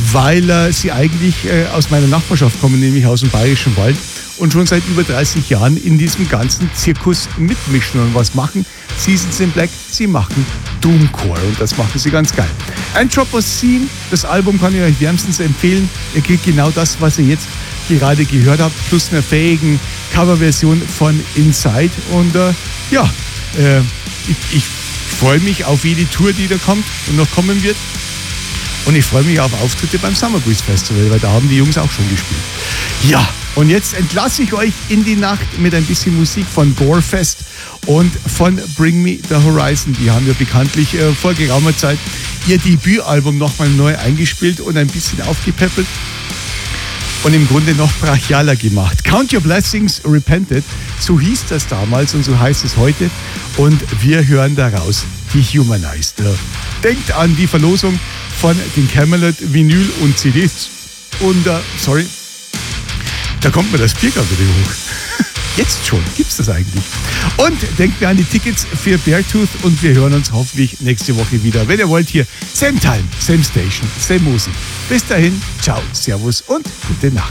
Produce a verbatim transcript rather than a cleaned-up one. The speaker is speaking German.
weil äh, sie eigentlich äh, aus meiner Nachbarschaft kommen, nämlich aus dem Bayerischen Wald und schon seit über dreißig Jahren in diesem ganzen Zirkus mitmischen. Und was machen Seasons in Black? Sie machen Doomcore und das machen sie ganz geil. Anthropocene, das Album kann ich euch wärmstens empfehlen. Ihr kriegt genau das, was ihr jetzt gerade gehört habt, plus einer fähigen Coverversion von Inside. Und äh, ja, äh, ich, ich freue mich auf jede Tour, die da kommt und noch kommen wird. Und ich freue mich auf Auftritte beim Summer Breeze Festival, weil da haben die Jungs auch schon gespielt. Ja, und jetzt entlasse ich euch in die Nacht mit ein bisschen Musik von Gorefest und von Bring Me the Horizon. Die haben ja bekanntlich äh, vor geraumer Zeit ihr Debütalbum nochmal neu eingespielt und ein bisschen aufgepäppelt und im Grunde noch brachialer gemacht. Count Your Blessings, Repented, so hieß das damals und so heißt es heute. Und wir hören daraus die Humanized. Denkt an die Verlosung von den Camelot Vinyl und C Ds. Und, uh, sorry, da kommt mir das Bier gerade wieder hoch. Jetzt schon, gibt's das eigentlich? Und denkt mir an die Tickets für Beartooth und wir hören uns hoffentlich nächste Woche wieder. Wenn ihr wollt, hier, same time, same station, same Musik. Bis dahin, ciao, servus und gute Nacht.